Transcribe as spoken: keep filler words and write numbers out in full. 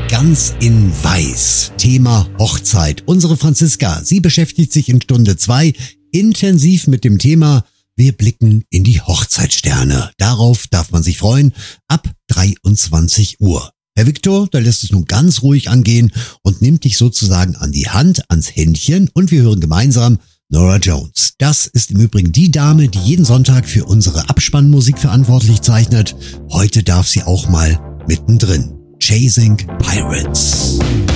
Ganz in Weiß. Thema Hochzeit. Unsere Franziska, sie beschäftigt sich in Stunde zwei intensiv mit dem Thema Wir blicken in die Hochzeitssterne. Darauf darf man sich freuen ab dreiundzwanzig Uhr. Herr Viktor, da lässt es nun ganz ruhig angehen und nimmt dich sozusagen an die Hand, ans Händchen und wir hören gemeinsam Norah Jones. Das ist im Übrigen die Dame, die jeden Sonntag für unsere Abspannmusik verantwortlich zeichnet. Heute darf sie auch mal mittendrin. Chasing Pirates.